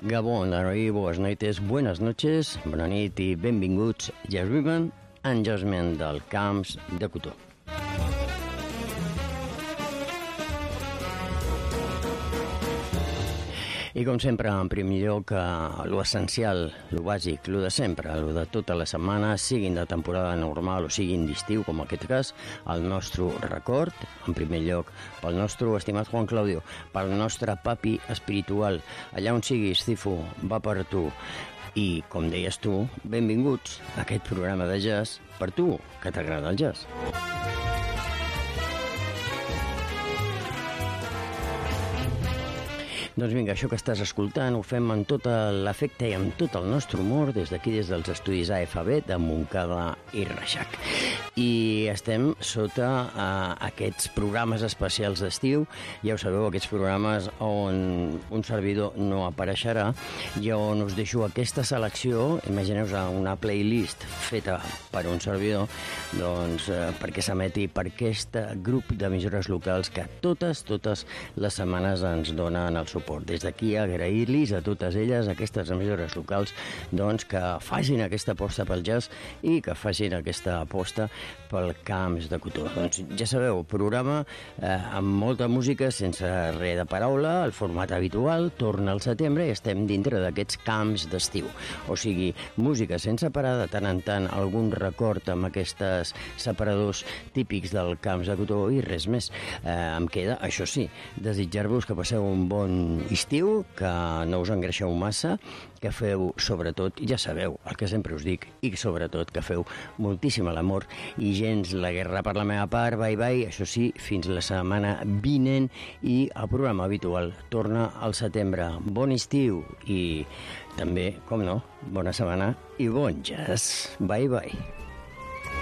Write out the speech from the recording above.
Gabon, Aroi, boas noites, buenas noches, bona nit i benvinguts, Jazz Ribbon and Jazzmen del Camps de Cotó. I com sempre, en primer lloc, lo essencial, lo bàsic, lo de sempre, lo de tota la setmana, siguin de temporada normal o siguin d'estiu, com en aquest cas, el nostre record, en primer lloc, pel nostre estimat Juan Claudio, pel nostre papi espiritual, allà on siguis, Cifu, va per tu. I, com deies tu, benvinguts a aquest programa de jazz per tu, que t'agrada el jazz. Doncs vinga, això que estàs escoltant ho fem amb tot l'afecte i amb tot el nostre humor des d'aquí, des dels estudis AFB de Montcada i Reixac. I estem sota aquests programes especials d'estiu. Ja ho sabeu, aquests programes on un servidor no apareixerà i on us deixo aquesta selecció. Imagineu-vos una playlist feta per un servidor, doncs, perquè s'emeti per aquest grup d'emissores locals que totes les setmanes ens donen el suport. Des d'aquí agrair-los a totes elles, aquestes emissores locals, doncs, que facin aquesta aposta pel jazz i que facin aquesta aposta pel Camps de Cotó. Doncs ja sabeu, programa amb molta música, sense res de paraula, el format habitual, torna al setembre i estem dintre d'aquests camps d'estiu. O sigui, música sense parar, de tant en tant algun record amb aquests separadors típics del Camps de Cotó i res més. Em queda, això sí, desitjar-vos que passeu un bon estiu, que no us engreixeu massa, que feu, sobretot, ja sabeu el que sempre us dic, i sobretot que feu moltíssim l'amor i gens la guerra per la meva part, bye, això sí, fins la setmana vinent, i el programa habitual torna al setembre. Bon estiu i també, com no, bona setmana i bon jazz. Bye.